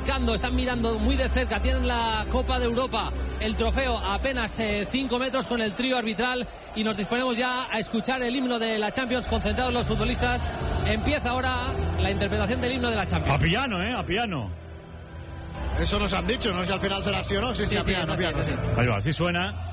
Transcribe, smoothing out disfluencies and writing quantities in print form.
acercando, están mirando muy de cerca, tienen la Copa de Europa, el trofeo a apenas 5 metros con el trío arbitral y nos disponemos ya a escuchar el himno de la Champions, concentrados los futbolistas. Empieza ahora la interpretación del himno de la Champions. A piano, a piano. Eso nos han dicho, no sé si al final será así o no. Sí, a piano. Ahí va, así suena.